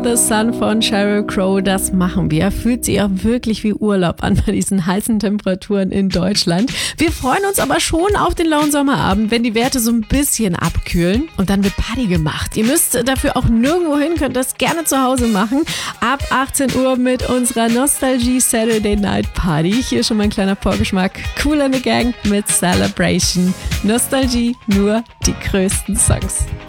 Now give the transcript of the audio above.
the Sun von Sheryl Crow, das machen wir. Fühlt sich auch wirklich wie Urlaub an bei diesen heißen Temperaturen in Deutschland. Wir freuen uns aber schon auf den lauen Sommerabend, wenn die Werte so ein bisschen abkühlen und dann wird Party gemacht. Ihr müsst dafür auch nirgendwo hin, könnt das gerne zu Hause machen. Ab 18 Uhr mit unserer Nostalgie Saturday Night Party. Hier schon mal ein kleiner Vorgeschmack. Kool and the Gang mit Celebration. Nostalgie, nur die größten Songs.